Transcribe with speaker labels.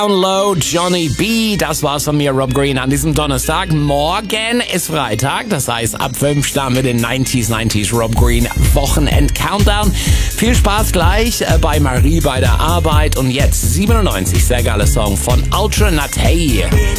Speaker 1: Down Low, Johnny B. Das war's von mir, Rob Green, an diesem Donnerstag. Morgen ist Freitag, das heißt, ab 5 starten wir den 90s Rob Green Wochenend-Countdown. Viel Spaß gleich bei Marie bei der Arbeit und jetzt 97, sehr geiler Song von Ultra Naté.